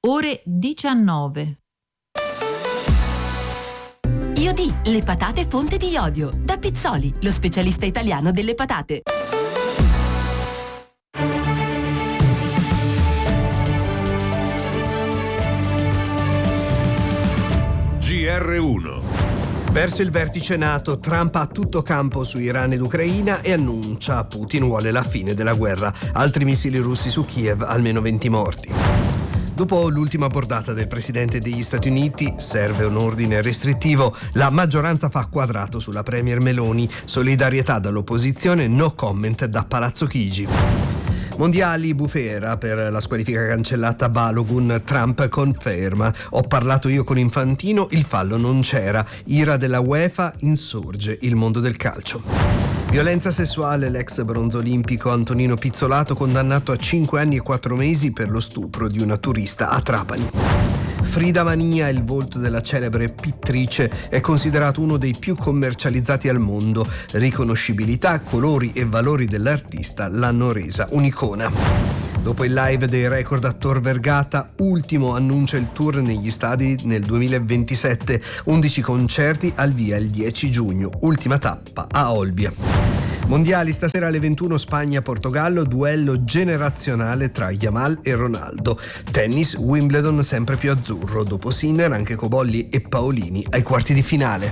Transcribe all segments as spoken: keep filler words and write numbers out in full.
ore diciannove. Iodi, le patate fonte di iodio. Da Pizzoli, lo specialista italiano delle patate. G R uno. Verso il vertice NATO, Trump ha tutto campo su Iran ed Ucraina e annuncia Putin vuole la fine della guerra. Altri missili russi su Kiev, almeno venti morti. Dopo l'ultima bordata del presidente degli Stati Uniti, serve un ordine restrittivo, la maggioranza fa quadrato sulla premier Meloni, solidarietà dall'opposizione, no comment da Palazzo Chigi. Mondiali, bufera per la squalifica cancellata Balogun, Trump conferma, ho parlato io con Infantino, il fallo non c'era, ira della UEFA, insorge il mondo del calcio. Violenza sessuale, l'ex bronzo olimpico Antonino Pizzolato condannato a cinque anni e quattro mesi per lo stupro di una turista a Trapani. Frida Mania, il volto della celebre pittrice, è considerato uno dei più commercializzati al mondo. Riconoscibilità, colori e valori dell'artista l'hanno resa un'icona. Dopo il live dei record a Tor Vergata, Ultimo annuncia il tour negli stadi nel duemilaventisette, undici concerti al via il dieci giugno, ultima tappa a Olbia. Mondiali stasera alle ventuno, Spagna-Portogallo, duello generazionale tra Yamal e Ronaldo. Tennis, Wimbledon sempre più azzurro, dopo Sinner anche Cobolli e Paolini ai quarti di finale.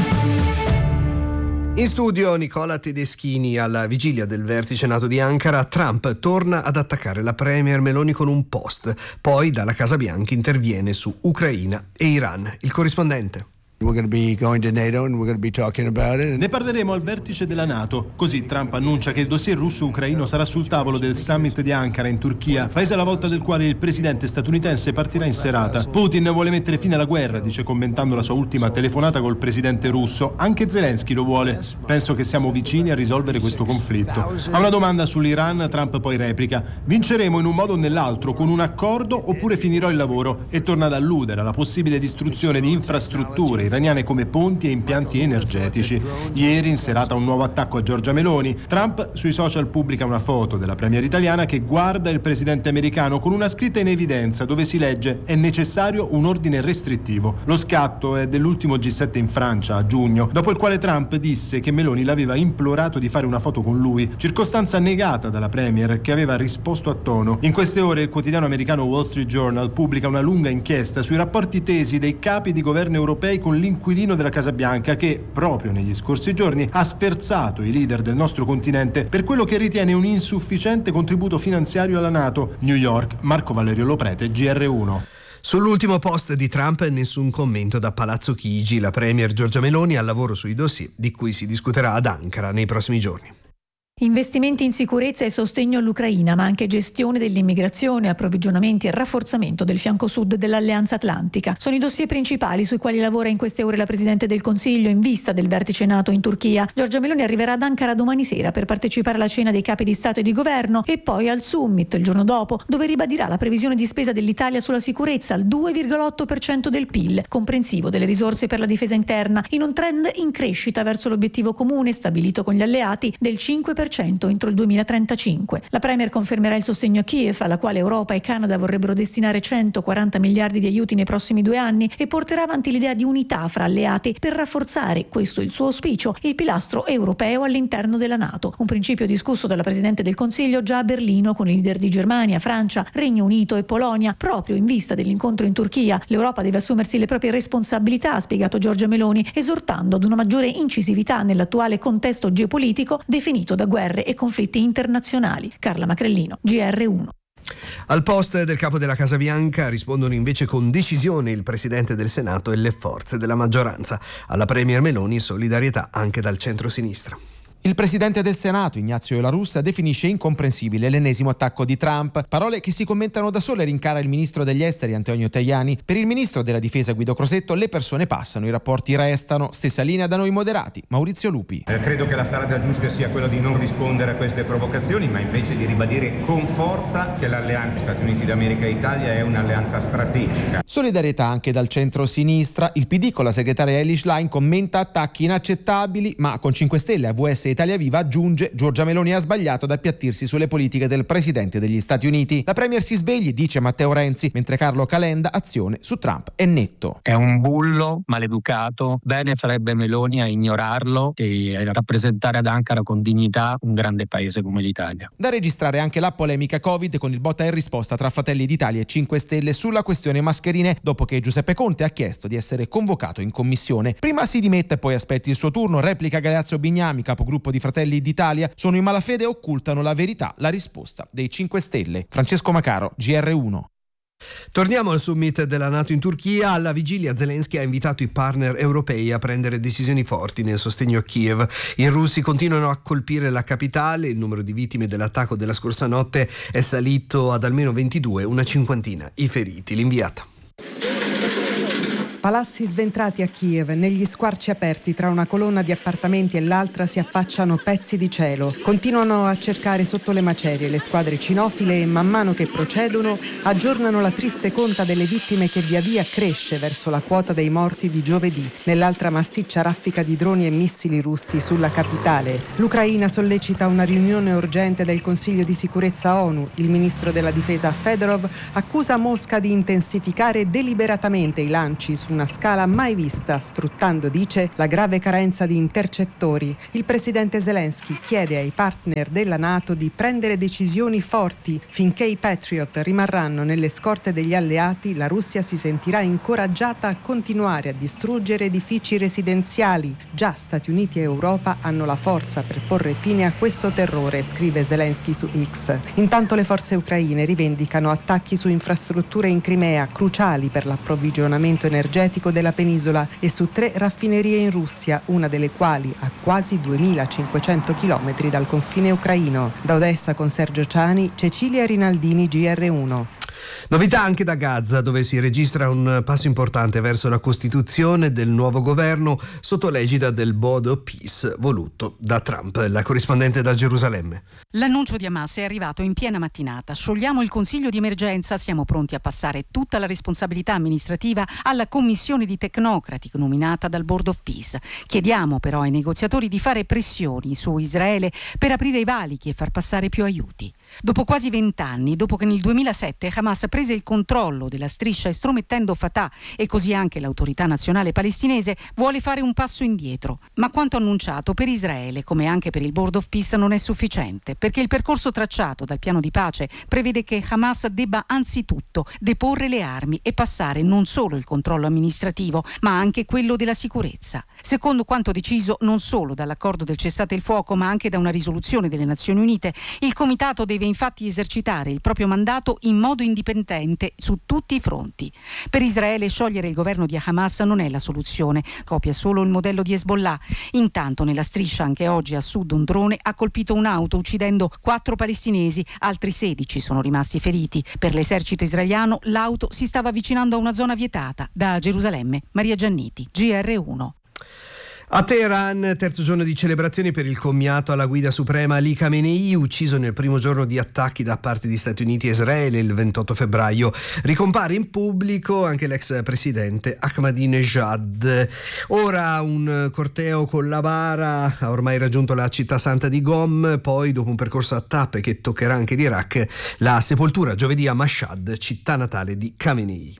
In studio Nicola Tedeschini. Alla vigilia del vertice NATO di Ankara, Trump torna ad attaccare la premier Meloni con un post, poi dalla Casa Bianca interviene su Ucraina e Iran. Il corrispondente. We're going to be going to NATO and we're going to be talking about it. Ne parleremo al vertice della NATO. Così Trump annuncia che il dossier russo-ucraino sarà sul tavolo del summit di Ankara in Turchia, paese alla volta del quale il presidente statunitense partirà in serata. Putin vuole mettere fine alla guerra, dice commentando la sua ultima telefonata col presidente russo. Anche Zelensky lo vuole. Penso che siamo vicini a risolvere questo conflitto. A una domanda sull'Iran, Trump poi replica: vinceremo in un modo o nell'altro, con un accordo oppure finirò il lavoro, e torna ad alludere alla possibile distruzione di infrastrutture iraniane come ponti e impianti energetici. Ieri, in serata, un nuovo attacco a Giorgia Meloni. Trump sui social pubblica una foto della premier italiana che guarda il presidente americano con una scritta in evidenza dove si legge: è necessario un ordine restrittivo. Lo scatto è dell'ultimo G sette in Francia a giugno, dopo il quale Trump disse che Meloni l'aveva implorato di fare una foto con lui, circostanza negata dalla premier, che aveva risposto a tono. In queste ore il quotidiano americano Wall Street Journal pubblica una lunga inchiesta sui rapporti tesi dei capi di governo europei con l'inquilino della Casa Bianca, che proprio negli scorsi giorni ha sferzato i leader del nostro continente per quello che ritiene un insufficiente contributo finanziario alla NATO. New York, Marco Valerio Loprete, G R uno. Sull'ultimo post di Trump nessun commento da Palazzo Chigi. La premier Giorgia Meloni al lavoro sui dossier di cui si discuterà ad Ankara nei prossimi giorni. Investimenti in sicurezza e sostegno all'Ucraina, ma anche gestione dell'immigrazione, approvvigionamenti e rafforzamento del fianco sud dell'Alleanza Atlantica. Sono i dossier principali sui quali lavora in queste ore la Presidente del Consiglio in vista del vertice NATO in Turchia. Giorgia Meloni arriverà ad Ankara domani sera per partecipare alla cena dei capi di Stato e di Governo e poi al summit il giorno dopo, dove ribadirà la previsione di spesa dell'Italia sulla sicurezza al due virgola otto per cento del P I L, comprensivo delle risorse per la difesa interna, in un trend in crescita verso l'obiettivo comune stabilito con gli alleati del cinque per cento entro il duemilatrentacinque. La Premier confermerà il sostegno a Kiev, alla quale Europa e Canada vorrebbero destinare centoquaranta miliardi di aiuti nei prossimi due anni, e porterà avanti l'idea di unità fra alleati per rafforzare, questo è il suo auspicio, il pilastro europeo all'interno della NATO. Un principio discusso dalla Presidente del Consiglio già a Berlino con i leader di Germania, Francia, Regno Unito e Polonia, proprio in vista dell'incontro in Turchia. L'Europa deve assumersi le proprie responsabilità, ha spiegato Giorgia Meloni, esortando ad una maggiore incisività nell'attuale contesto geopolitico definito da guerre e conflitti internazionali. Carla Macrellino, G R uno. Al post del capo della Casa Bianca rispondono invece con decisione il Presidente del Senato e le forze della maggioranza. Alla premier Meloni solidarietà anche dal centro-sinistra. Il presidente del Senato, Ignazio La Russa, definisce incomprensibile l'ennesimo attacco di Trump. Parole che si commentano da sole, rincara il ministro degli esteri Antonio Tajani. Per il ministro della difesa Guido Crosetto le persone passano, i rapporti restano. Stessa linea da noi moderati, Maurizio Lupi. Eh, credo che la strada giusta sia quella di non rispondere a queste provocazioni, ma invece di ribadire con forza che l'alleanza Stati Uniti d'America e Italia è un'alleanza strategica. Solidarietà anche dal centro-sinistra. Il P D con la segretaria Elish Line commenta attacchi inaccettabili, ma con cinque Stelle, A V S Italia Viva aggiunge: Giorgia Meloni ha sbagliato ad appiattirsi sulle politiche del presidente degli Stati Uniti. La premier si svegli, dice Matteo Renzi, mentre Carlo Calenda azione su Trump è netto. È un bullo maleducato, bene farebbe Meloni a ignorarlo e a rappresentare ad Ankara con dignità un grande paese come l'Italia. Da registrare anche la polemica Covid con il botta e risposta tra Fratelli d'Italia e cinque Stelle sulla questione mascherine, dopo che Giuseppe Conte ha chiesto di essere convocato in commissione. Prima si dimette e poi aspetti il suo turno, replica Galeazzo Bignami, capogruppo di Fratelli d'Italia. Sono in malafede e occultano la verità, la risposta dei cinque Stelle. Francesco Macaro, G R uno. Torniamo al summit della NATO in Turchia. Alla vigilia Zelensky ha invitato i partner europei a prendere decisioni forti nel sostegno a Kiev. I russi continuano a colpire la capitale, il numero di vittime dell'attacco della scorsa notte è salito ad almeno ventidue, una cinquantina i feriti. L'inviata. Palazzi sventrati a Kiev, negli squarci aperti tra una colonna di appartamenti e l'altra si affacciano pezzi di cielo. Continuano a cercare sotto le macerie le squadre cinofile e man mano che procedono aggiornano la triste conta delle vittime che via via cresce verso la quota dei morti di giovedì, nell'altra massiccia raffica di droni e missili russi sulla capitale. L'Ucraina sollecita una riunione urgente del Consiglio di sicurezza ONU. Il ministro della difesa Fedorov accusa Mosca di intensificare deliberatamente i lanci su una scala mai vista, sfruttando, dice, la grave carenza di intercettori. Il presidente Zelensky chiede ai partner della NATO di prendere decisioni forti. Finché i Patriot rimarranno nelle scorte degli alleati, la Russia si sentirà incoraggiata a continuare a distruggere edifici residenziali. Già Stati Uniti e Europa hanno la forza per porre fine a questo terrore, scrive Zelensky su X. Intanto le forze ucraine rivendicano attacchi su infrastrutture in Crimea, cruciali per l'approvvigionamento energetico della penisola, e su tre raffinerie in Russia, una delle quali a quasi duemilacinquecento chilometri dal confine ucraino. Da Odessa con Sergio Ciani, Cecilia Rinaldini, G R uno. Novità anche da Gaza, dove si registra un passo importante verso la costituzione del nuovo governo sotto l'egida del Board of Peace voluto da Trump. La corrispondente da Gerusalemme. L'annuncio di Hamas è arrivato in piena mattinata. Sciogliamo il Consiglio di emergenza, siamo pronti a passare tutta la responsabilità amministrativa alla commissione di tecnocrati nominata dal Board of Peace. Chiediamo però ai negoziatori di fare pressioni su Israele per aprire i valichi e far passare più aiuti. Dopo quasi vent'anni, dopo che nel duemilasette Hamas prese il controllo della striscia estromettendo Fatah e così anche l'autorità nazionale palestinese, vuole fare un passo indietro. Ma quanto annunciato per Israele, come anche per il Board of Peace, non è sufficiente, perché il percorso tracciato dal piano di pace prevede che Hamas debba anzitutto deporre le armi e passare non solo il controllo amministrativo, ma anche quello della sicurezza. Secondo quanto deciso non solo dall'accordo del cessate il fuoco, ma anche da una risoluzione delle Nazioni Unite, il comitato deve infatti esercitare il proprio mandato in modo indipendente su tutti i fronti. Per Israele sciogliere il governo di Hamas non è la soluzione, copia solo il modello di Hezbollah. Intanto nella striscia anche oggi a sud un drone ha colpito un'auto uccidendo quattro palestinesi, altri sedici sono rimasti feriti. Per l'esercito israeliano l'auto si stava avvicinando a una zona vietata. Da Gerusalemme, Maria Gianniti, G R uno. A Teheran, terzo giorno di celebrazioni per il commiato alla guida suprema Ali Khamenei, ucciso nel primo giorno di attacchi da parte di Stati Uniti e Israele il ventotto febbraio. Ricompare in pubblico anche l'ex presidente Ahmadinejad. Ora un corteo con la bara ha ormai raggiunto la città santa di Qom, poi dopo un percorso a tappe che toccherà anche l'Iraq, la sepoltura giovedì a Mashhad, città natale di Khamenei.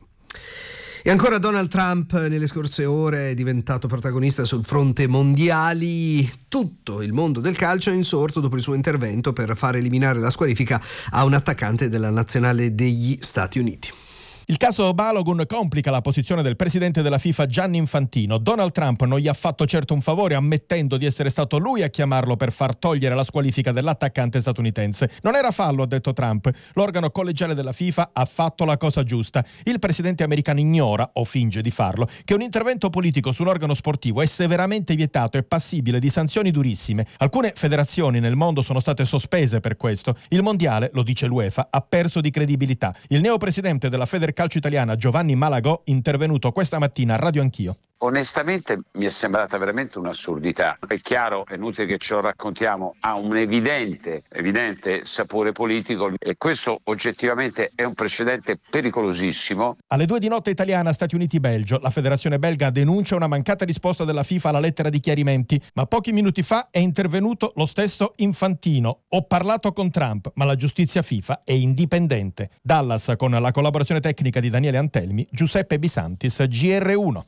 E ancora Donald Trump nelle scorse ore è diventato protagonista sul fronte mondiali. Tutto il mondo del calcio è insorto dopo il suo intervento per far eliminare la squalifica a un attaccante della nazionale degli Stati Uniti. Il caso Balogun complica la posizione del presidente della FIFA Gianni Infantino. Donald Trump non gli ha fatto certo un favore ammettendo di essere stato lui a chiamarlo per far togliere la squalifica dell'attaccante statunitense. Non era fallo, ha detto Trump. L'organo collegiale della FIFA ha fatto la cosa giusta. Il presidente americano ignora, o finge di farlo, che un intervento politico su un organo sportivo è severamente vietato e passibile di sanzioni durissime. Alcune federazioni nel mondo sono state sospese per questo. Il mondiale, lo dice l'UEFA, ha perso di credibilità. Il neopresidente della Federazione Intercalcio Italiana Giovanni Malagò, intervenuto questa mattina a Radio Anch'io. Onestamente mi è sembrata veramente un'assurdità. È chiaro, è inutile che ce lo raccontiamo, ha un evidente, evidente sapore politico e questo oggettivamente è un precedente pericolosissimo. Alle due di notte italiana, Stati Uniti-Belgio, la federazione belga denuncia una mancata risposta della FIFA alla lettera di chiarimenti, ma pochi minuti fa è intervenuto lo stesso Infantino. Ho parlato con Trump, ma la giustizia FIFA è indipendente. Dallas con la collaborazione tecnica di Daniele Antelmi, Giuseppe Bisantis, G R uno.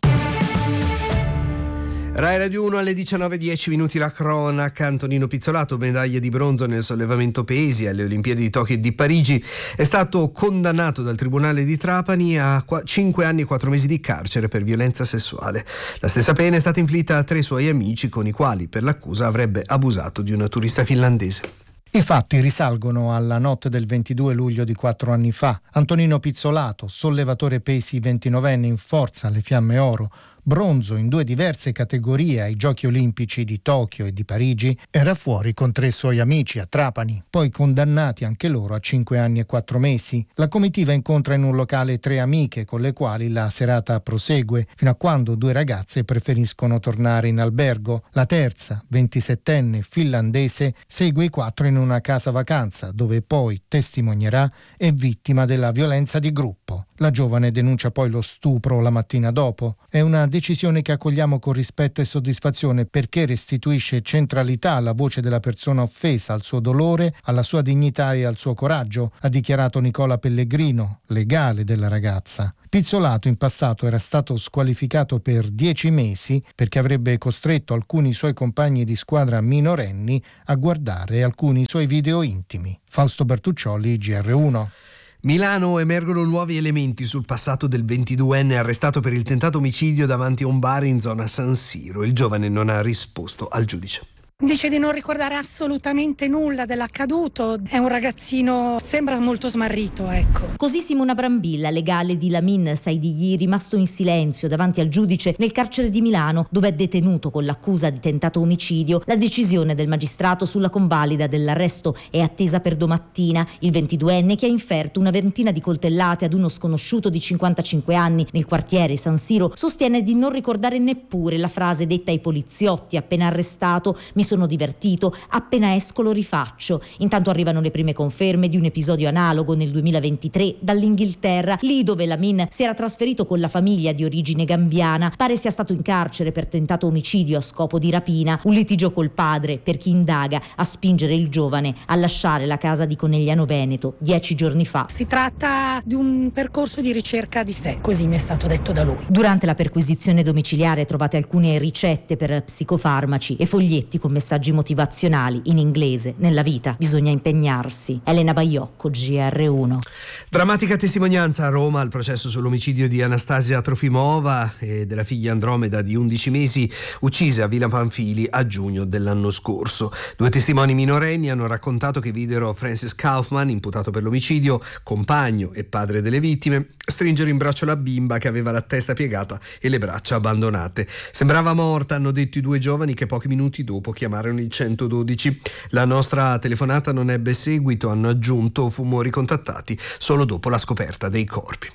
Rai Radio uno alle diciannove e dieci minuti la cronaca. Antonino Pizzolato, medaglia di bronzo nel sollevamento pesi alle Olimpiadi di Tokyo e di Parigi, è stato condannato dal Tribunale di Trapani a cinque anni e quattro mesi di carcere per violenza sessuale. La stessa pena è stata inflitta a tre suoi amici con i quali per l'accusa avrebbe abusato di una turista finlandese. I fatti risalgono alla notte del ventidue luglio di quattro anni fa. Antonino Pizzolato, sollevatore pesi ventinovenne in forza alle Fiamme Oro, bronzo in due diverse categorie ai Giochi Olimpici di Tokyo e di Parigi, era fuori con tre suoi amici a Trapani, poi condannati anche loro a cinque anni e quattro mesi. La comitiva incontra in un locale tre amiche con le quali la serata prosegue, fino a quando due ragazze preferiscono tornare in albergo. La terza, ventisettenne finlandese, segue i quattro in una casa vacanza, dove poi testimonierà è vittima della violenza di gruppo. La giovane denuncia poi lo stupro la mattina dopo. È una decisione che accogliamo con rispetto e soddisfazione perché restituisce centralità alla voce della persona offesa, al suo dolore, alla sua dignità e al suo coraggio, ha dichiarato Nicola Pellegrino, legale della ragazza. Pizzolato in passato era stato squalificato per dieci mesi perché avrebbe costretto alcuni suoi compagni di squadra minorenni a guardare alcuni suoi video intimi. Fausto Bertuccioli, G R uno. Milano, emergono nuovi elementi sul passato del ventiduenne arrestato per il tentato omicidio davanti a un bar in zona San Siro. Il giovane non ha risposto al giudice. Dice di non ricordare assolutamente nulla dell'accaduto. È un ragazzino, sembra molto smarrito, ecco. Così Simona Brambilla, legale di Lamin Saidigli, rimasto in silenzio davanti al giudice nel carcere di Milano, dove è detenuto con l'accusa di tentato omicidio. La decisione del magistrato sulla convalida dell'arresto è attesa per domattina. Il ventiduenne, che ha inferto una ventina di coltellate ad uno sconosciuto di cinquantacinque anni nel quartiere San Siro, sostiene di non ricordare neppure la frase detta ai poliziotti appena arrestato: mi sono divertito, appena esco lo rifaccio. Intanto arrivano le prime conferme di un episodio analogo nel duemilaventitré dall'Inghilterra, lì dove Lamin si era trasferito con la famiglia di origine gambiana. Pare sia stato in carcere per tentato omicidio a scopo di rapina, un litigio col padre per chi indaga a spingere il giovane a lasciare la casa di Conegliano Veneto dieci giorni fa. Si tratta di un percorso di ricerca di sé, così mi è stato detto da lui. Durante la perquisizione domiciliare trovate alcune ricette per psicofarmaci e foglietti con messaggi motivazionali in inglese. Nella vita bisogna impegnarsi. Elena Baiocco, G R uno. Drammatica testimonianza a Roma al processo sull'omicidio di Anastasia Trofimova e della figlia Andromeda di undici mesi, uccisa a Villa Pamphili a giugno dell'anno scorso. Due testimoni minorenni hanno raccontato che videro Francis Kaufman, imputato per l'omicidio, compagno e padre delle vittime, stringere in braccio la bimba che aveva la testa piegata e le braccia abbandonate. Sembrava morta, hanno detto i due giovani, che pochi minuti dopo chiamarono il centododici. La nostra telefonata non ebbe seguito, hanno aggiunto, fummo ricontattati solo dopo la scoperta dei corpi.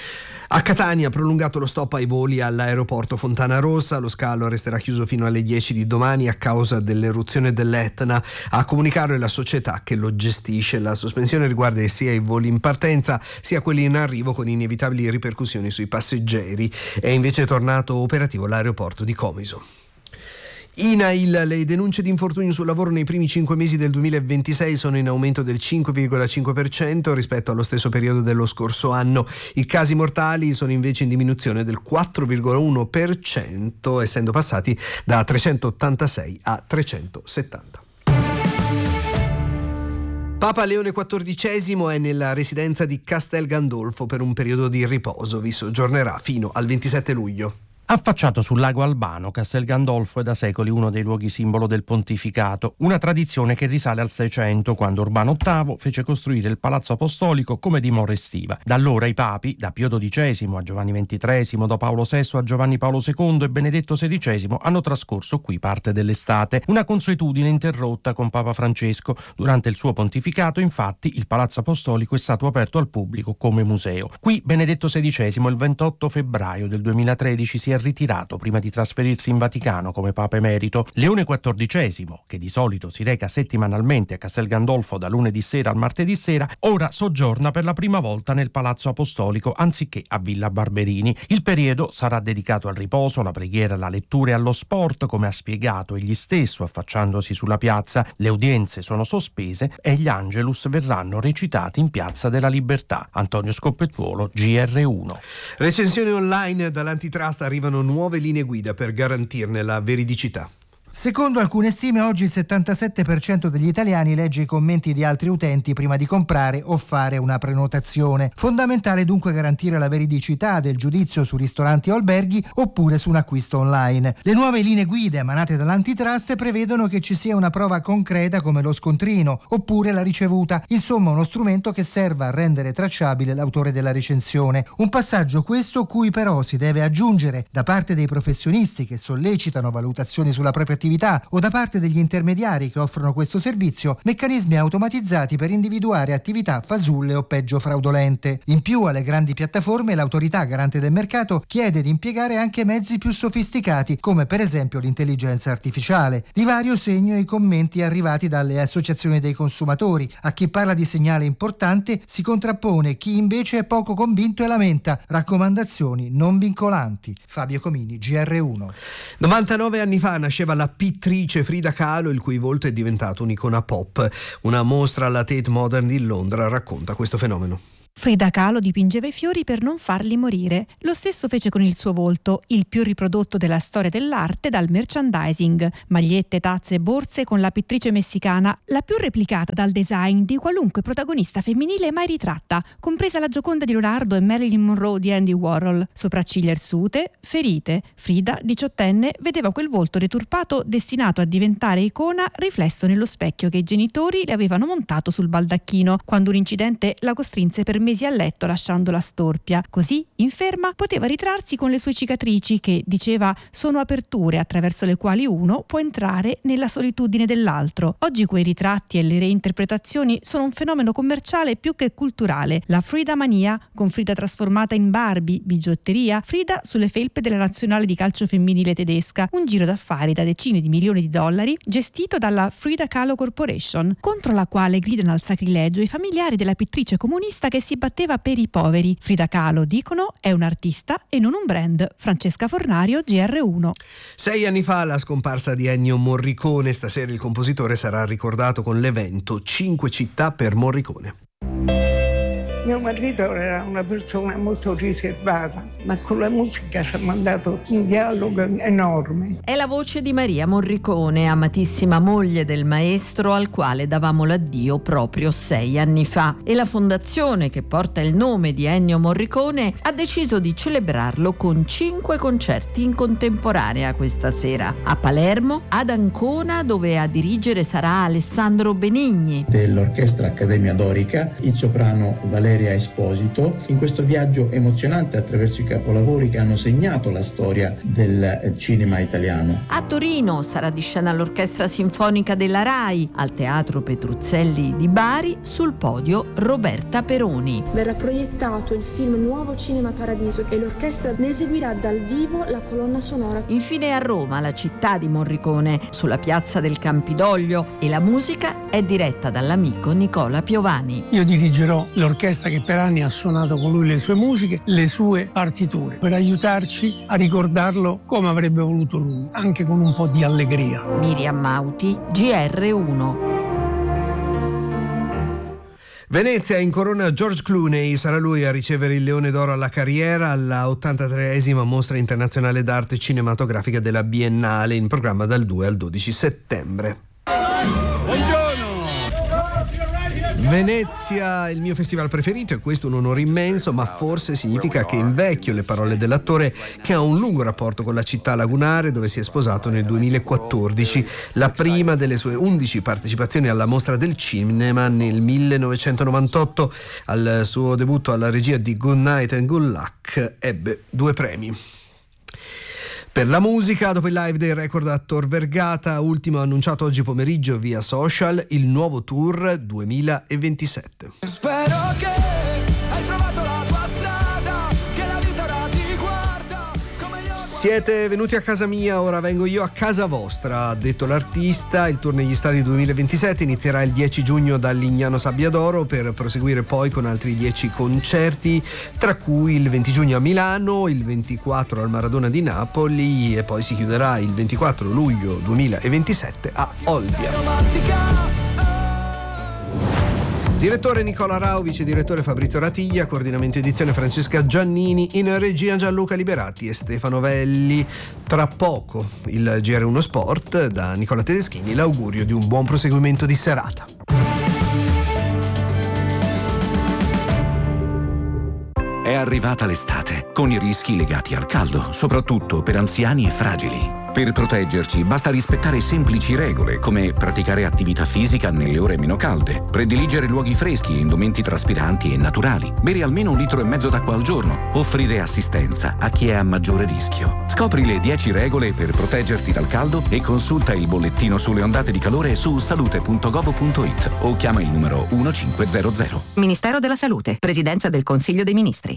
A Catania prolungato lo stop ai voli all'aeroporto Fontana Rossa, lo scalo resterà chiuso fino alle dieci di domani a causa dell'eruzione dell'Etna. A comunicare la società che lo gestisce. La sospensione riguarda sia i voli in partenza sia quelli in arrivo, con inevitabili ripercussioni sui passeggeri. È invece tornato operativo l'aeroporto di Comiso. I N A I L, le denunce di infortunio sul lavoro nei primi cinque mesi del duemilaventisei sono in aumento del cinque virgola cinque per cento rispetto allo stesso periodo dello scorso anno. I casi mortali sono invece in diminuzione del quattro virgola uno per cento, essendo passati da trecentottantasei a trecentosettanta. Papa Leone quattordicesimo è nella residenza di Castel Gandolfo per un periodo di riposo. Vi soggiornerà fino al ventisette luglio. Affacciato sul lago Albano, Castel Gandolfo è da secoli uno dei luoghi simbolo del pontificato, una tradizione che risale al Seicento, quando Urbano ottavo fece costruire il Palazzo Apostolico come dimora estiva. Da allora i papi, da Pio dodicesimo a Giovanni ventitreesimo, da Paolo sesto a Giovanni Paolo secondo e Benedetto sedicesimo, hanno trascorso qui parte dell'estate, una consuetudine interrotta con Papa Francesco. Durante il suo pontificato, infatti, il Palazzo Apostolico è stato aperto al pubblico come museo. Qui Benedetto sedicesimo il ventotto febbraio del duemilatredici si è ritirato prima di trasferirsi in Vaticano come Papa emerito. Leone quattordicesimo, che di solito si reca settimanalmente a Castel Gandolfo da lunedì sera al martedì sera, ora soggiorna per la prima volta nel Palazzo Apostolico anziché a Villa Barberini. Il periodo sarà dedicato al riposo, alla preghiera, alla lettura e allo sport, come ha spiegato egli stesso affacciandosi sulla piazza. Le udienze sono sospese e gli Angelus verranno recitati in Piazza della Libertà. Antonio Scoppettuolo, G R uno. Recensioni online dall'antitrust, arrivano nuove linee guida per garantirne la veridicità. Secondo alcune stime, oggi il settantasette per cento degli italiani legge i commenti di altri utenti prima di comprare o fare una prenotazione. Fondamentale dunque garantire la veridicità del giudizio su ristoranti o alberghi oppure su un acquisto online. Le nuove linee guida emanate dall'antitrust prevedono che ci sia una prova concreta come lo scontrino oppure la ricevuta, insomma uno strumento che serva a rendere tracciabile l'autore della recensione. Un passaggio questo cui però si deve aggiungere da parte dei professionisti che sollecitano valutazioni sulla propria attività o da parte degli intermediari che offrono questo servizio meccanismi automatizzati per individuare attività fasulle o peggio fraudolente. In più, alle grandi piattaforme l'autorità garante del mercato chiede di impiegare anche mezzi più sofisticati come per esempio l'intelligenza artificiale. Di vario segno i commenti arrivati dalle associazioni dei consumatori. A chi parla di segnale importante si contrappone chi invece è poco convinto e lamenta raccomandazioni non vincolanti. Fabio Comini, G R uno. novantanove anni fa nasceva la pittrice Frida Kahlo, il cui volto è diventato un'icona pop. Una mostra alla Tate Modern di Londra racconta questo fenomeno. Frida Kahlo dipingeva i fiori per non farli morire. Lo stesso fece con il suo volto, il più riprodotto della storia dell'arte dal merchandising. Magliette, tazze e borse con la pittrice messicana, la più replicata dal design di qualunque protagonista femminile mai ritratta, compresa la Gioconda di Leonardo e Marilyn Monroe di Andy Warhol. Sopracciglia irsute, ferite. Frida, diciottenne, vedeva quel volto deturpato destinato a diventare icona riflesso nello specchio che i genitori le avevano montato sul baldacchino, quando un incidente la costrinse per mesi a letto lasciandola storpia. Così, inferma, poteva ritrarsi con le sue cicatrici che, diceva, sono aperture attraverso le quali uno può entrare nella solitudine dell'altro. Oggi quei ritratti e le reinterpretazioni sono un fenomeno commerciale più che culturale. La Frida mania, con Frida trasformata in Barbie, bigiotteria, Frida sulle felpe della nazionale di calcio femminile tedesca, un giro d'affari da decine di milioni di dollari gestito dalla Frida Kahlo Corporation, contro la quale gridano al sacrilegio i familiari della pittrice comunista che si batteva per i poveri. Frida Kahlo, dicono, è un artista e non un brand. Francesca Fornario, G R uno. Sei anni fa la scomparsa di Ennio Morricone. Stasera il compositore sarà ricordato con l'evento Cinque città per Morricone. Mio marito era una persona molto riservata, ma con la musica ci ha mandato un dialogo enorme. È la voce di Maria Morricone, amatissima moglie del maestro al quale davamo l'addio proprio sei anni fa. E la fondazione che porta il nome di Ennio Morricone ha deciso di celebrarlo con cinque concerti in contemporanea questa sera. A Palermo, ad Ancona, dove a dirigere sarà Alessandro Benigni. Dell'Orchestra Accademia Dorica, il soprano Valeria Esposito, in questo viaggio emozionante attraverso i capolavori che hanno segnato la storia del cinema italiano. A Torino sarà di scena l'Orchestra Sinfonica della RAI, al Teatro Petruzzelli di Bari, sul podio Roberta Peroni. Verrà proiettato il film Nuovo Cinema Paradiso e l'orchestra ne eseguirà dal vivo la colonna sonora. Infine a Roma, la città di Morricone, sulla piazza del Campidoglio, e la musica è diretta dall'amico Nicola Piovani. Io dirigerò l'orchestra che per anni ha suonato con lui le sue musiche, le sue partiture, per aiutarci a ricordarlo come avrebbe voluto lui, anche con un po' di allegria. Miriam Mauti, G R uno. Venezia incorona George Clooney, sarà lui a ricevere il Leone d'Oro alla carriera alla ottantatreesima Mostra Internazionale d'Arte Cinematografica della Biennale, in programma dal due al dodici settembre. Buongiorno! Venezia è il mio festival preferito e questo è un onore immenso, ma forse significa che invecchio le parole dell'attore che ha un lungo rapporto con la città lagunare dove si è sposato nel duemilaquattordici, la prima delle sue undici partecipazioni alla Mostra del Cinema nel millenovecentonovantotto. Al suo debutto alla regia di Good Night and Good Luck ebbe due premi. Per la musica, dopo il live del record a Tor Vergata, ultimo annunciato oggi pomeriggio via social, il nuovo tour duemilaventisette. Spero che hai trovato la tua strada, che la vita ora ti guarda come io. Siete venuti a casa mia, ora vengo io a casa vostra, ha detto l'artista. Il tour negli stadi duemilaventisette inizierà il dieci giugno dal Lignano Sabbiadoro per proseguire poi con altri dieci concerti, tra cui il venti giugno a Milano, il ventiquattro al Maradona di Napoli e poi si chiuderà il ventiquattro luglio duemilaventisette a Olbia. Direttore Nicola Rao, vice direttore Fabrizio Ratiglia, coordinamento edizione Francesca Giannini, in regia Gianluca Liberati e Stefano Velli. Tra poco il G R uno Sport, da Nicola Tedeschini l'augurio di un buon proseguimento di serata. È arrivata l'estate, con i rischi legati al caldo, soprattutto per anziani e fragili. Per proteggerci basta rispettare semplici regole come praticare attività fisica nelle ore meno calde, prediligere luoghi freschi e indumenti traspiranti e naturali, bere almeno un litro e mezzo d'acqua al giorno, offrire assistenza a chi è a maggiore rischio. Scopri le dieci regole per proteggerti dal caldo e consulta il bollettino sulle ondate di calore su salute punto gov punto it o chiama il numero uno cinque zero zero. Ministero della Salute, Presidenza del Consiglio dei Ministri.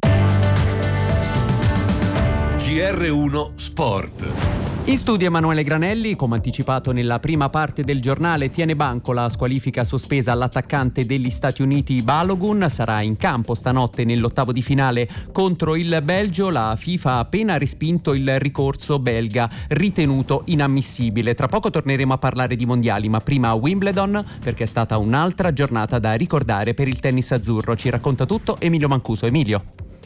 G R uno Sport. In studio Emanuele Granelli. Come anticipato nella prima parte del giornale, tiene banco la squalifica sospesa all'attaccante degli Stati Uniti Balogun. Sarà in campo stanotte nell'ottavo di finale contro il Belgio. La FIFA ha appena respinto il ricorso belga ritenuto inammissibile. Tra poco torneremo a parlare di mondiali, ma prima Wimbledon, perché è stata un'altra giornata da ricordare per il tennis azzurro. Ci racconta tutto Emilio Mancuso. Emilio.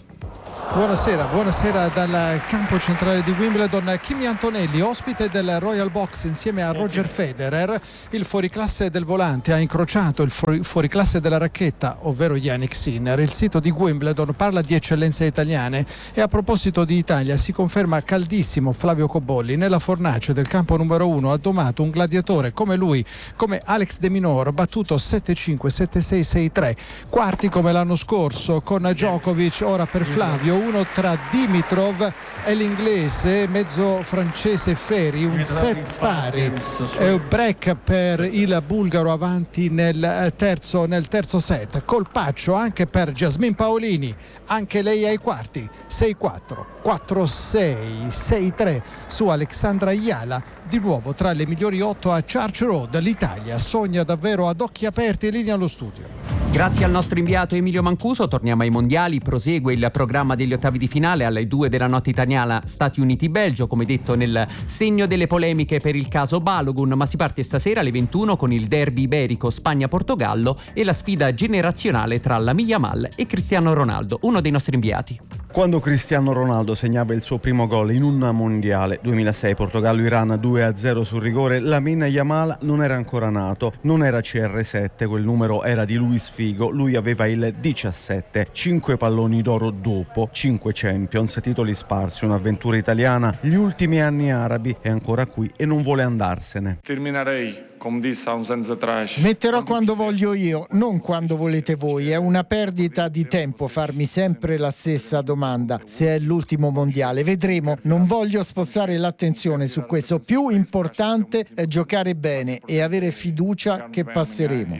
Buonasera, buonasera dal campo centrale di Wimbledon. Kimi Antonelli, ospite del Royal Box insieme a Roger Federer. Il fuoriclasse del volante ha incrociato il fuori, fuoriclasse della racchetta, ovvero Jannik Sinner. Il sito di Wimbledon parla di eccellenze italiane e a proposito di Italia si conferma caldissimo Flavio Cobolli. Nella fornace del campo numero uno ha domato un gladiatore come lui, come Alex De Minaur, battuto sette cinque, sette sei, sei tre. Quarti come l'anno scorso con Djokovic, ora per Flavio. Uno tra Dimitrov e l'inglese, mezzo francese Ferri, un set pari, eh, break per il bulgaro avanti nel terzo, nel terzo set. Colpaccio anche per Jasmine Paolini, anche lei ai quarti, sei quattro, quattro sei, sei tre su Alexandra Iala. Di nuovo tra le migliori otto a Church Road. L'Italia sogna davvero ad occhi aperti. Linea allo studio. Grazie al nostro inviato Emilio Mancuso. Torniamo ai mondiali. Prosegue il programma degli ottavi di finale alle due della notte italiana, Stati Uniti-Belgio, come detto nel segno delle polemiche per il caso Balogun, ma si parte stasera alle ventuno con il derby iberico Spagna-Portogallo e la sfida generazionale tra Lamine Yamal e Cristiano Ronaldo, uno dei nostri inviati. Quando Cristiano Ronaldo segnava il suo primo gol in un mondiale duemilasei Portogallo-Iran due a zero sul rigore, Lamine Yamal non era ancora nato, non era C R sette, quel numero era di Luis Figo, lui aveva il diciassette, cinque palloni d'oro dopo, cinque Champions, titoli sparsi, un'avventura italiana, gli ultimi anni arabi, è ancora qui e non vuole andarsene. Terminerei come disse uns anni atrás. Metterò quando voglio io, non quando volete voi. È una perdita di tempo farmi sempre la stessa domanda se è l'ultimo mondiale. Vedremo, non voglio spostare l'attenzione su questo. Più importante è giocare bene e avere fiducia che passeremo.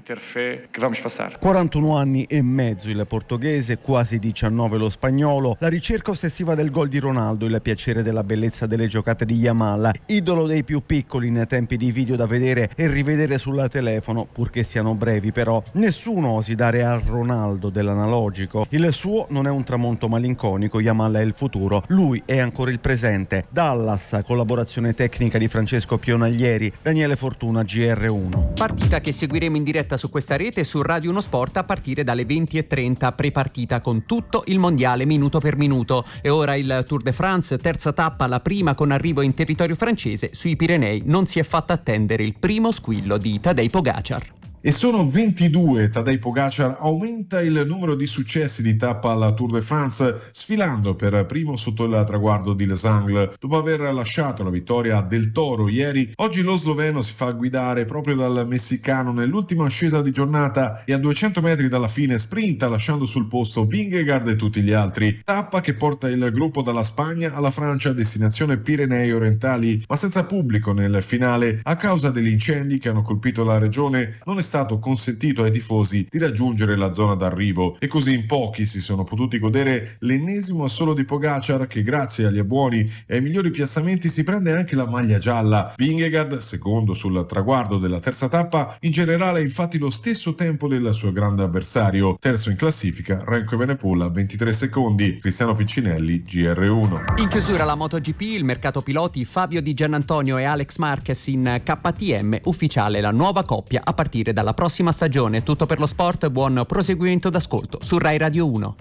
quarantuno anni e mezzo il portoghese, quasi diciannove lo spagnolo. La ricerca ossessiva del gol di Ronaldo, il piacere della bellezza delle giocate di Yamal, idolo dei più piccoli in tempi di video da vedere e rivedere sul telefono, purché siano brevi. Però nessuno osi dare al Ronaldo dell'analogico. Il suo non è un tramonto malinconico, Yamal è il futuro, lui è ancora il presente. Dallas, collaborazione tecnica di Francesco Pionaglieri, Daniele Fortuna, G R uno. Partita che seguiremo in diretta su questa rete su Radio uno Sport a partire dalle venti e trenta, prepartita con tutto il mondiale minuto per minuto. E ora il Tour de France, terza tappa, la prima con arrivo in territorio francese. Sui Pirenei non si è fatta attendere il primo squillo di Tadej Pogacar. E sono ventidue. Tadej Pogacar aumenta il numero di successi di tappa alla Tour de France, sfilando per primo sotto il traguardo di Les Angles. Dopo aver lasciato la vittoria del Toro ieri, oggi lo sloveno si fa guidare proprio dal messicano nell'ultima ascesa di giornata e a duecento metri dalla fine sprinta lasciando sul posto Vingegaard e tutti gli altri. Tappa che porta il gruppo dalla Spagna alla Francia, destinazione Pirenei orientali, ma senza pubblico nel finale a causa degli incendi che hanno colpito la regione. Non è stato consentito ai tifosi di raggiungere la zona d'arrivo e così in pochi si sono potuti godere l'ennesimo assolo di Pogacar, che grazie agli abbuoni e ai migliori piazzamenti si prende anche la maglia gialla. Vingegaard, secondo sul traguardo della terza tappa, in generale ha infatti lo stesso tempo del suo grande avversario. Terzo in classifica Remco Evenepoel a ventitré secondi. Cristiano Piccinelli, G R uno. In chiusura la MotoGP, il mercato piloti, Fabio Di Giannantonio e Alex Marquez in K T M, ufficiale la nuova coppia a partire dalla prossima stagione. Tutto per lo sport, buon proseguimento d'ascolto su Rai Radio uno.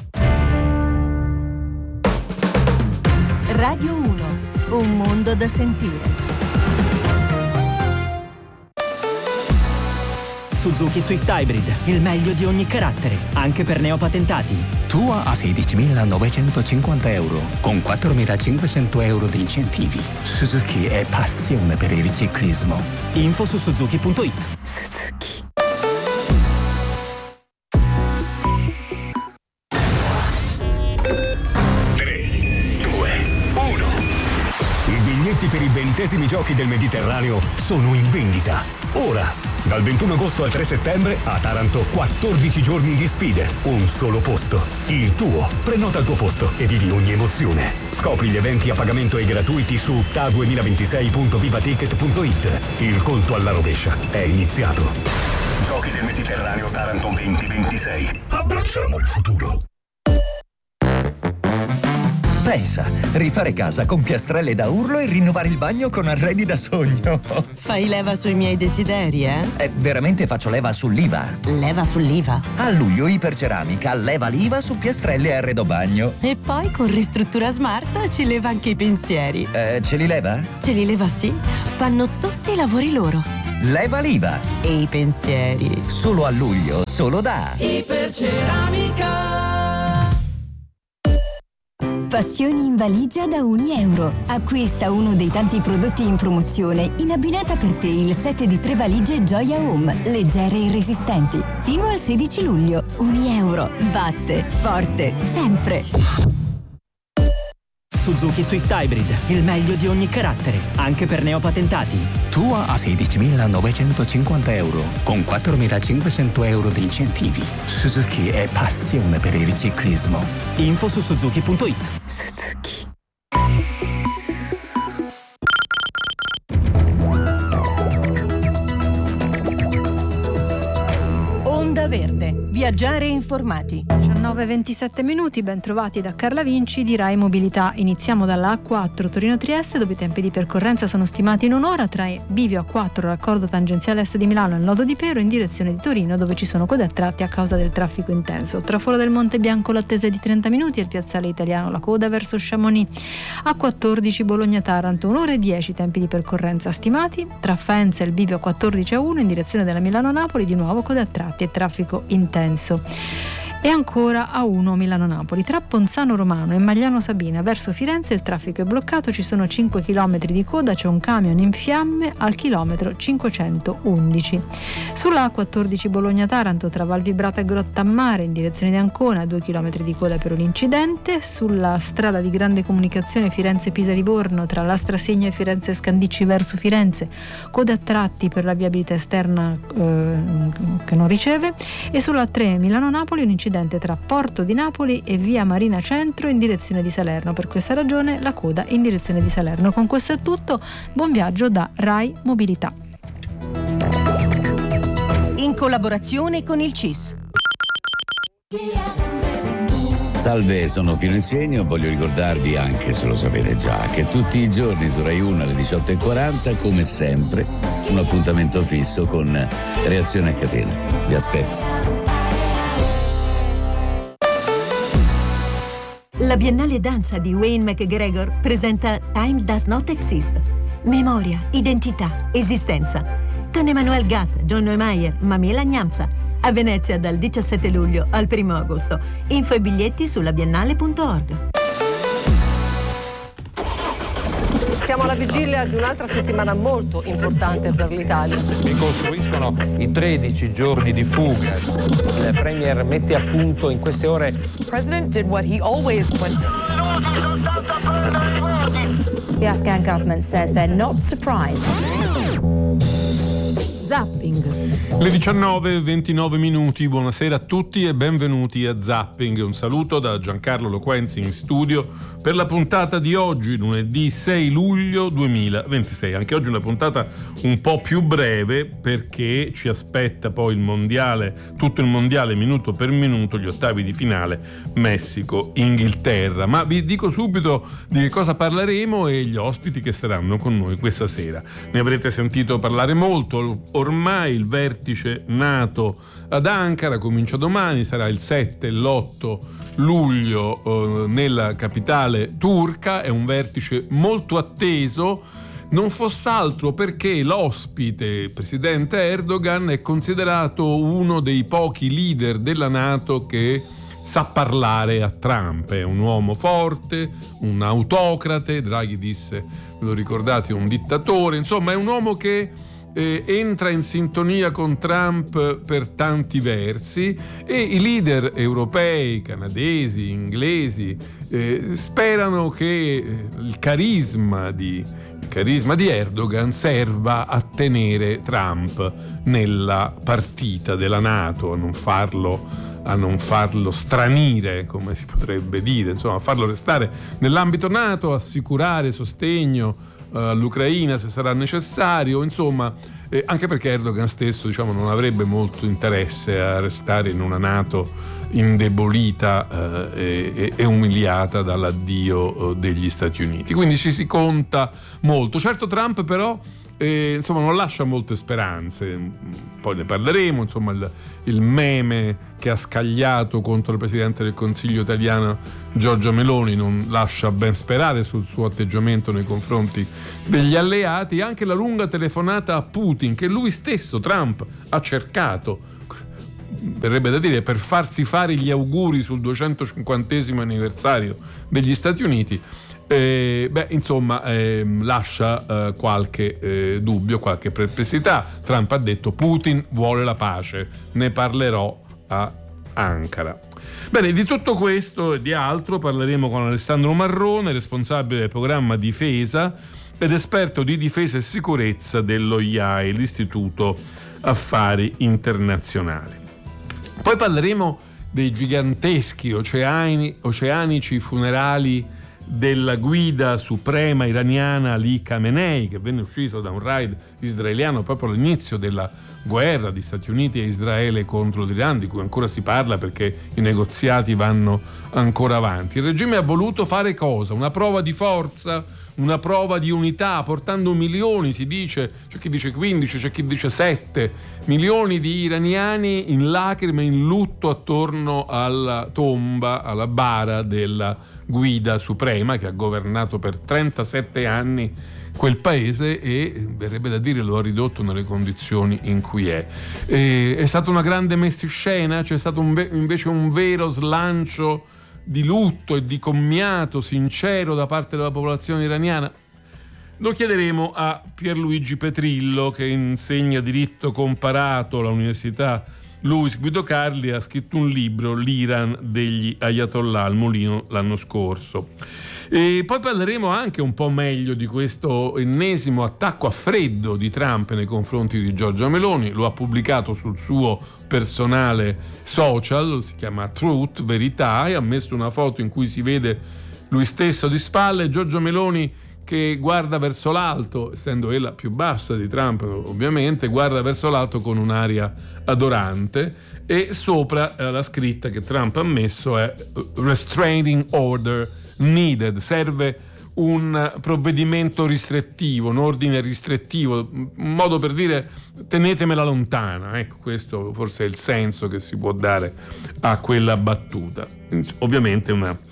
Radio uno, un mondo da sentire. Suzuki Swift Hybrid, il meglio di ogni carattere, anche per neopatentati. Tua a sedicimilanovecentocinquanta euro, con quattromilacinquecento euro di incentivi. Suzuki è passione per il ciclismo. Info su suzuki punto it. Suzuki. tre, due, uno. I biglietti per i ventesimi giochi del Mediterraneo sono in vendita. Ora! Dal ventuno agosto al tre settembre a Taranto quattordici giorni di sfide, un solo posto, il tuo. Prenota il tuo posto e vivi ogni emozione. Scopri gli eventi a pagamento e gratuiti su T A duemilaventisei punto vivaticket punto it. Il conto alla rovescia è iniziato. Giochi del Mediterraneo Taranto duemilaventisei. Abbracciamo il futuro. Pensa, rifare casa con piastrelle da urlo e rinnovare il bagno con arredi da sogno. Fai leva sui miei desideri, eh? Eh, veramente faccio leva sull'I V A. Leva sull'I V A? A luglio Iperceramica leva l'I V A su piastrelle e arredo bagno. E poi con Ristruttura Smart ci leva anche i pensieri. Eh, ce li leva? Ce li leva, sì. Fanno tutti i lavori loro. Leva l'I V A. E i pensieri. Solo a luglio, solo da Iperceramica. Passioni in valigia da un euro. Acquista uno dei tanti prodotti in promozione in abbinata per te il set di tre valigie Gioia Home, leggere e resistenti. Fino al sedici luglio. Un euro. Batte forte sempre. Suzuki Swift Hybrid, il meglio di ogni carattere, anche per neopatentati. Tua a sedicimilanovecentocinquanta euro, con quattromilacinquecento euro di incentivi. Suzuki è passione per il ciclismo. Info su suzuki punto it. Suzuki. Onda Verde. Viaggiare informati. diciannove e ventisette minuti, ben trovati da Carla Vinci di Rai Mobilità. Iniziamo dalla A quattro Torino-Trieste, dove i tempi di percorrenza sono stimati in un'ora tra Bivio A quattro, raccordo tangenziale est di Milano e il nodo di Pero in direzione di Torino, dove ci sono code a tratti a causa del traffico intenso. Traforo del Monte Bianco l'attesa è di trenta minuti e il piazzale Italiano la coda verso Chamonix. A quattordici Bologna-Taranto, un'ora e dieci tempi di percorrenza stimati. Tra Faenza e il Bivio A quattordici A uno in direzione della Milano-Napoli, di nuovo code a tratti e traffico intenso. E ancora A uno Milano-Napoli, tra Ponzano Romano e Magliano Sabina verso Firenze il traffico è bloccato, ci sono cinque chilometri di coda, c'è un camion in fiamme al chilometro cinquecentoundici. Sulla A quattordici Bologna-Taranto tra Valvibrata e Grottammare in direzione di Ancona, due chilometri di coda per un incidente. Sulla strada di grande comunicazione Firenze-Pisa-Livorno tra Lastrasegna e Firenze-Scandicci verso Firenze, coda a tratti per la viabilità esterna eh, che non riceve. E sulla tre Milano-Napoli un incidente tra Porto di Napoli e via Marina Centro in direzione di Salerno. Per questa ragione la coda in direzione di Salerno. Con questo è tutto, buon viaggio da Rai Mobilità. In collaborazione con il C I S. Salve, sono Pino Insegno. Voglio ricordarvi, anche se lo sapete già, che tutti i giorni su Rai uno alle diciotto e quaranta, come sempre, un appuntamento fisso con Reazione a Catena. Vi aspetto. La Biennale Danza di Wayne McGregor presenta Time Does Not Exist. Memoria, identità, esistenza. Con Emanuel Gatt, John Neumeier, Mamela Gnamsa. A Venezia dal diciassette luglio al primo agosto. Info e biglietti sulla biennale punto org. Siamo alla vigilia di un'altra settimana molto importante per l'Italia. Ricostruiscono i tredici giorni di fuga. Il Premier mette a punto in queste ore. The President did what he always went. The Afghan government says they're not surprised. Zapping. Le diciannove e ventinove minuti, buonasera a tutti e benvenuti a Zapping. Un saluto da Giancarlo Loquenzi in studio per la puntata di oggi, lunedì sei luglio duemilaventisei. Anche oggi una puntata un po' più breve perché ci aspetta poi il mondiale, tutto il mondiale minuto per minuto, gli ottavi di finale Messico-Inghilterra. Ma vi dico subito di che cosa parleremo e gli ospiti che saranno con noi questa sera. Ne avrete sentito parlare molto. Ormai il vertice NATO ad Ankara comincia domani, sarà il sette e l'otto luglio eh, nella capitale turca. È un vertice molto atteso, non fosse altro perché l'ospite, presidente Erdogan, è considerato uno dei pochi leader della NATO che sa parlare a Trump. È un uomo forte, un autocrate, Draghi disse, ve lo ricordate, un dittatore, insomma è un uomo che Eh, entra in sintonia con Trump per tanti versi e i leader europei, canadesi, inglesi eh, sperano che il carisma di, il carisma di Erdogan serva a tenere Trump nella partita della NATO, a non farlo a non farlo stranire, come si potrebbe dire, insomma a farlo restare nell'ambito NATO, assicurare sostegno all'Ucraina se sarà necessario, insomma eh, anche perché Erdogan stesso, diciamo, non avrebbe molto interesse a restare in una NATO indebolita eh, e, e umiliata dall'addio eh, degli Stati Uniti. Quindi ci si conta molto. Certo Trump però eh, insomma non lascia molte speranze, poi ne parleremo, insomma il, il meme che ha scagliato contro il Presidente del Consiglio italiano Giorgia Meloni non lascia ben sperare sul suo atteggiamento nei confronti degli alleati. Anche la lunga telefonata a Putin che lui stesso, Trump, ha cercato, verrebbe da dire, per farsi fare gli auguri sul duecentocinquantesimo anniversario degli Stati Uniti, eh, beh insomma eh, lascia eh, qualche eh, dubbio, qualche perplessità. Trump ha detto: Putin vuole la pace, ne parlerò a Ankara. Bene, di tutto questo e di altro parleremo con Alessandro Marrone, responsabile del programma Difesa ed esperto di difesa e sicurezza dello I A E, l'Istituto Affari Internazionali. Poi parleremo dei giganteschi oceani, oceanici funerali della guida suprema iraniana Ali Khamenei, che venne ucciso da un raid israeliano proprio all'inizio della guerra di Stati Uniti e Israele contro l'Iran, di cui ancora si parla perché i negoziati vanno ancora avanti. Il regime ha voluto fare cosa? Una prova di forza, una prova di unità, portando milioni, si dice, c'è chi dice quindici, c'è chi dice sette milioni di iraniani in lacrime, in lutto attorno alla tomba, alla bara della guida suprema che ha governato per trentasette anni quel paese e, verrebbe da dire, lo ha ridotto nelle condizioni in cui è. E, è stata una grande messiscena, c'è stato un ve- invece un vero slancio di lutto e di commiato sincero da parte della popolazione iraniana? Lo chiederemo a Pierluigi Petrillo, che insegna diritto comparato all'Università Luis Guido Carli, ha scritto un libro, L'Iran degli Ayatollah, al Mulino l'anno scorso. E poi parleremo anche un po' meglio di questo ennesimo attacco a freddo di Trump nei confronti di Giorgia Meloni. Lo ha pubblicato sul suo personale social, si chiama Truth, Verità, e ha messo una foto in cui si vede lui stesso di spalle, Giorgia Meloni che guarda verso l'alto, essendo ella più bassa di Trump ovviamente, guarda verso l'alto con un'aria adorante, e sopra eh, la scritta che Trump ha messo è Restraining Order Needed, serve un provvedimento ristrettivo, un ordine ristrettivo, un modo per dire tenetemela lontana. Ecco, questo forse è il senso che si può dare a quella battuta. Ovviamente una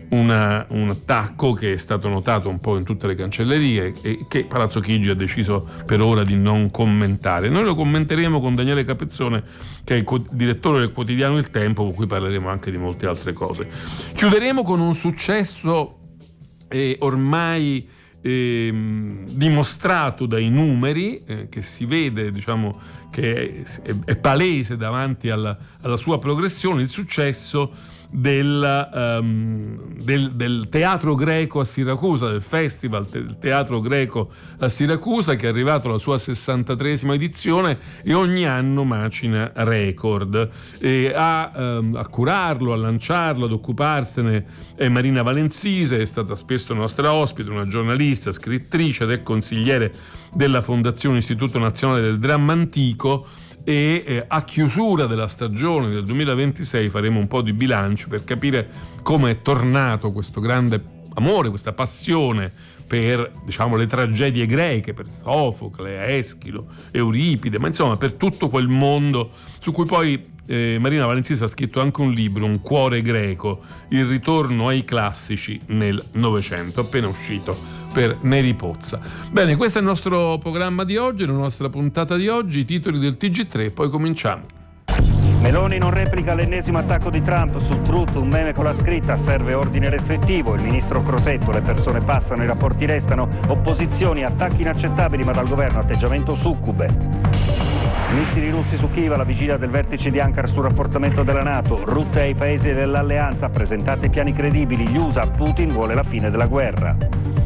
una, un attacco che è stato notato un po' in tutte le cancellerie e che Palazzo Chigi ha deciso per ora di non commentare. Noi lo commenteremo con Daniele Capezzone, che è il co- direttore del quotidiano Il Tempo, con cui parleremo anche di molte altre cose. Chiuderemo con un successo eh, ormai eh, dimostrato dai numeri, eh, che si vede, diciamo, che è, è, è palese davanti alla, alla sua progressione, il successo Del, um, del, del teatro greco a Siracusa, del festival del teatro greco a Siracusa, che è arrivato alla sua sessantatreesima edizione e ogni anno macina record. E a, um, a curarlo, a lanciarlo, ad occuparsene è Marina Valenzise, è stata spesso nostra ospite, una giornalista, scrittrice ed è consigliere della Fondazione Istituto Nazionale del Dramma Antico. E eh, a chiusura della stagione del duemilaventisei faremo un po' di bilancio per capire come è tornato questo grande amore, questa passione per, diciamo, le tragedie greche, per Sofocle, Eschilo, Euripide, ma insomma per tutto quel mondo su cui poi eh, Marina Valenzisi ha scritto anche un libro, Un cuore greco, il ritorno ai classici nel Novecento, appena uscito per Neri Pozza. Bene, questo è il nostro programma di oggi, la nostra puntata di oggi, i titoli del T G tre, poi cominciamo. Meloni non replica l'ennesimo attacco di Trump su Truth, un meme con la scritta serve ordine restrittivo, il ministro Crosetto, le persone passano, i rapporti restano, opposizioni, attacchi inaccettabili ma dal governo atteggiamento succube. Missili russi su Kiev alla vigilia del vertice di Ankara sul rafforzamento della NATO, rotte ai paesi dell'alleanza, presentate piani credibili, gli U S A, Putin vuole la fine della guerra.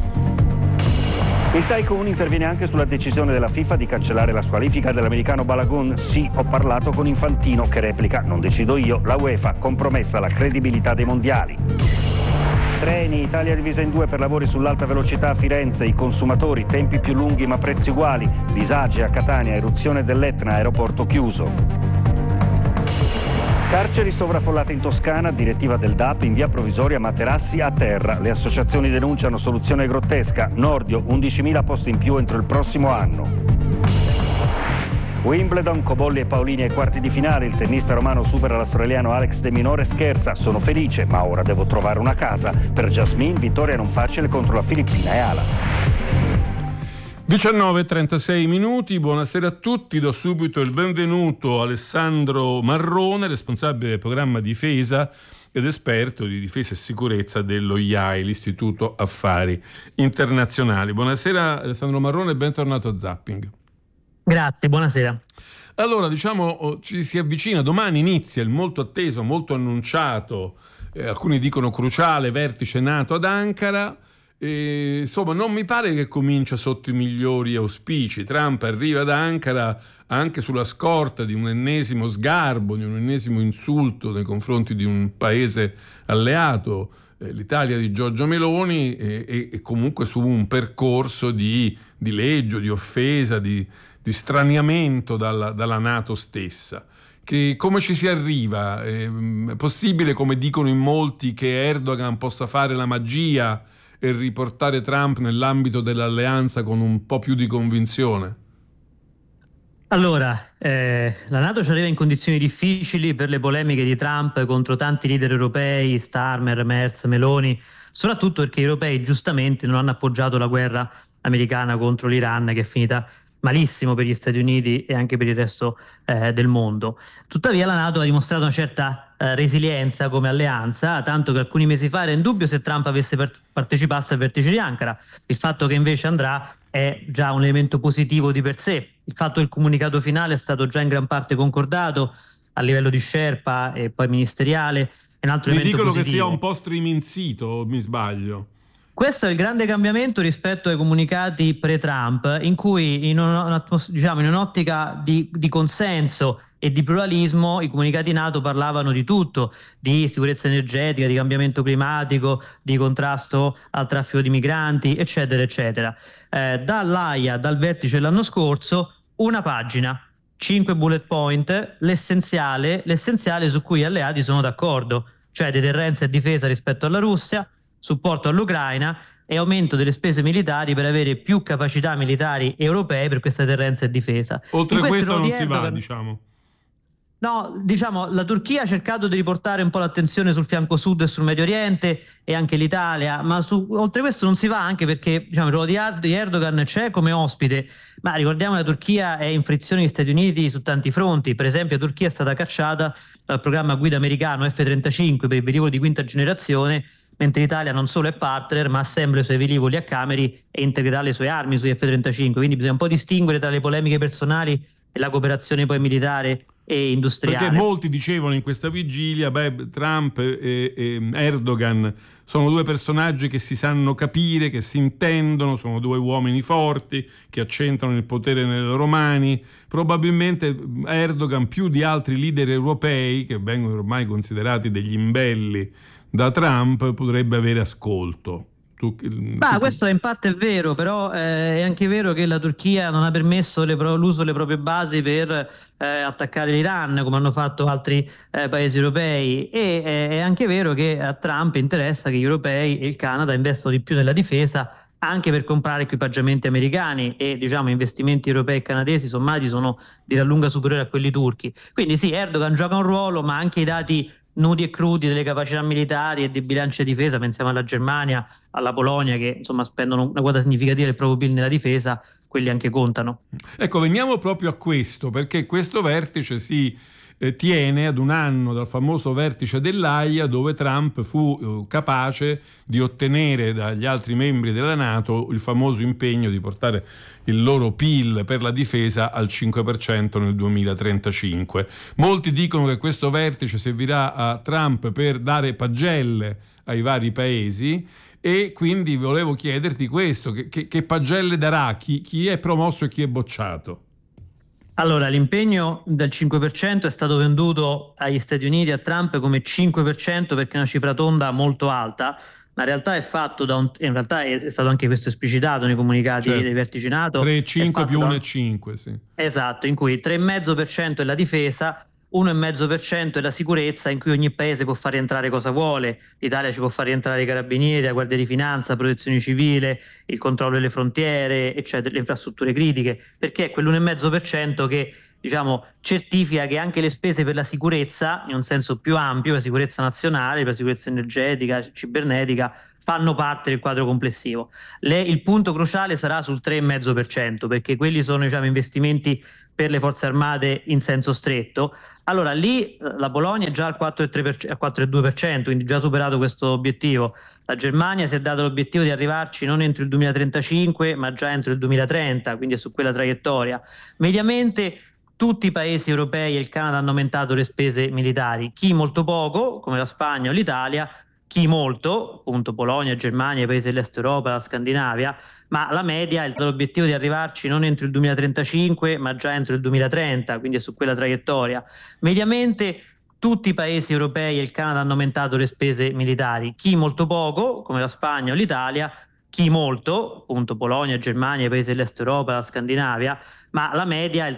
Il Tycoon interviene anche sulla decisione della FIFA di cancellare la squalifica dell'americano Balagun. Sì, ho parlato con Infantino che replica, non decido io, la UEFA, compromessa la credibilità dei mondiali. Treni, Italia divisa in due per lavori sull'alta velocità a Firenze, i consumatori, tempi più lunghi ma prezzi uguali, disagi a Catania, eruzione dell'Etna, aeroporto chiuso. Carceri sovraffollate in Toscana, direttiva del D A P in via provvisoria materassi a terra. Le associazioni denunciano soluzione grottesca. Nordio, undicimila posti in più entro il prossimo anno. Wimbledon, Cobolli e Paolini ai quarti di finale. Il tennista romano supera l'australiano Alex De Minaur e scherza. Sono felice, ma ora devo trovare una casa. Per Jasmine, vittoria non facile contro la Filippina e Ala. diciannove e trentasei minuti, buonasera a tutti, do subito il benvenuto a Alessandro Marrone, responsabile del programma difesa ed esperto di difesa e sicurezza dello I A I, l'Istituto Affari Internazionali. Buonasera Alessandro Marrone e bentornato a Zapping. Grazie, buonasera. Allora, diciamo, ci si avvicina, domani inizia il molto atteso, molto annunciato, eh, alcuni dicono cruciale, vertice NATO ad Ankara. E, insomma, non mi pare che comincia sotto i migliori auspici. Trump arriva ad Ankara anche sulla scorta di un ennesimo sgarbo, di un ennesimo insulto nei confronti di un paese alleato, eh, l'Italia di Giorgia Meloni, e, e, e comunque su un percorso di dileggio, di offesa, di, di straniamento dalla, dalla NATO stessa. Che, come ci si arriva? È possibile, come dicono in molti, che Erdogan possa fare la magia e riportare Trump nell'ambito dell'alleanza con un po' più di convinzione? Allora, eh, la NATO ci arriva in condizioni difficili per le polemiche di Trump contro tanti leader europei, Starmer, Merz, Meloni, soprattutto perché gli europei giustamente non hanno appoggiato la guerra americana contro l'Iran, che è finita malissimo per gli Stati Uniti e anche per il resto eh, del mondo. Tuttavia la NATO ha dimostrato una certa eh, resilienza come alleanza, tanto che alcuni mesi fa era in dubbio se Trump avesse per- partecipasse al vertice di Ankara. Il fatto che invece andrà è già un elemento positivo di per sé. Il fatto che il comunicato finale è stato già in gran parte concordato a livello di Sherpa e poi ministeriale è un altro Mi elemento dicono positivo. Che sia un po' striminzito, o mi sbaglio? Questo è il grande cambiamento rispetto ai comunicati pre-Trump, in cui in, un, diciamo, in un'ottica di, di consenso e di pluralismo i comunicati NATO parlavano di tutto, di sicurezza energetica, di cambiamento climatico, di contrasto al traffico di migranti, eccetera, eccetera. Eh, dall'Aia, dal vertice l'anno scorso, una pagina, cinque bullet point, l'essenziale, l'essenziale su cui gli alleati sono d'accordo, cioè deterrenza e difesa rispetto alla Russia, supporto all'Ucraina e aumento delle spese militari per avere più capacità militari europee per questa deterrenza e difesa. Oltre In questo non si Erdogan, va, diciamo. No, diciamo, la Turchia ha cercato di riportare un po' l'attenzione sul fianco sud e sul Medio Oriente, e anche l'Italia, ma su, oltre questo non si va, anche perché diciamo, il ruolo di, Ard- di Erdogan c'è come ospite, ma ricordiamo che la Turchia è in frizione con gli Stati Uniti su tanti fronti. Per esempio, la Turchia è stata cacciata dal programma guida americano F trentacinque per i velivoli di quinta generazione, mentre l'Italia non solo è partner, ma assembla i suoi velivoli a Cameri e integrerà le sue armi sui F trentacinque, quindi bisogna un po' distinguere tra le polemiche personali e la cooperazione poi militare e industriale. Perché molti dicevano in questa vigilia, beh, Trump e, e Erdogan sono due personaggi che si sanno capire, che si intendono, sono due uomini forti che accentrano il potere nelle loro mani. Probabilmente Erdogan, più di altri leader europei che vengono ormai considerati degli imbelli da Trump, potrebbe avere ascolto. Tu, Ma questo in parte è vero, però eh, è anche vero che la Turchia non ha permesso le pro- l'uso delle proprie basi per eh, attaccare l'Iran, come hanno fatto altri eh, paesi europei, e eh, è anche vero che a Trump interessa che gli europei e il Canada investano di più nella difesa, anche per comprare equipaggiamenti americani, e diciamo investimenti europei e canadesi sommati sono di gran lunga superiori a quelli turchi. Quindi sì, Erdogan gioca un ruolo, ma anche i dati nudi e crudi delle capacità militari e dei bilanci di difesa, pensiamo alla Germania, alla Polonia, che insomma spendono una quota significativa del proprio P I L nella difesa, quelli anche contano. Ecco, veniamo proprio a questo, perché questo vertice si eh, tiene ad un anno dal famoso vertice dell'Aia, dove Trump fu eh, capace di ottenere dagli altri membri della NATO il famoso impegno di portare il loro P I L per la difesa al cinque per cento nel duemilatrentacinque. Molti dicono che questo vertice servirà a Trump per dare pagelle ai vari paesi, e quindi volevo chiederti questo, che, che, che pagelle darà, chi, chi è promosso e chi è bocciato? Allora, l'impegno del cinque per cento è stato venduto agli Stati Uniti, a Trump, come cinque per cento perché è una cifra tonda molto alta, ma in realtà è fatto da un, in realtà è stato anche questo esplicitato nei comunicati certo. dei vertici NATO. tre, cinque più uno e cinque, sì. Esatto, in cui tre virgola cinque per cento è la difesa, uno virgola cinque per cento è la sicurezza, in cui ogni paese può far rientrare cosa vuole. L'Italia ci può far rientrare i carabinieri, la Guardia di Finanza, la protezione civile, il controllo delle frontiere, eccetera, le infrastrutture critiche, perché è quell'uno virgola cinque per cento che diciamo certifica che anche le spese per la sicurezza, in un senso più ampio, la sicurezza nazionale, la sicurezza energetica, cibernetica, fanno parte del quadro complessivo. Le, il punto cruciale sarà sul tre virgola cinque per cento, perché quelli sono diciamo investimenti per le forze armate in senso stretto. Allora lì la Polonia è già al quattro virgola due per cento, quindi già superato questo obiettivo. La Germania si è dato l'obiettivo di arrivarci non entro il duemilatrentacinque, ma già entro il duemilatrenta, quindi è su quella traiettoria. Mediamente tutti i paesi europei e il Canada hanno aumentato le spese militari, chi molto poco, come la Spagna o l'Italia, chi molto, appunto Polonia, Germania, i paesi dell'Est Europa, la Scandinavia, ma la media è l'obiettivo di arrivarci non entro il duemilatrentacinque, ma già entro il duemilatrenta, quindi è su quella traiettoria. Mediamente tutti i paesi europei e il Canada hanno aumentato le spese militari, chi molto poco, come la Spagna o l'Italia, chi molto, appunto Polonia, Germania, i paesi dell'Est Europa, la Scandinavia, ma la media è